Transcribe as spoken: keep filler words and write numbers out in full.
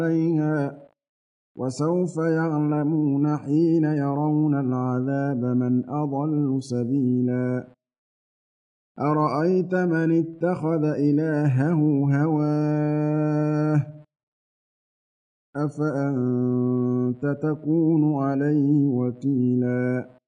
عليها وسوف يعلمون حين يرون العذاب من أضل سبيلا أرأيت من اتخذ إلهه هواه أفأنت تكون عليه وكيلا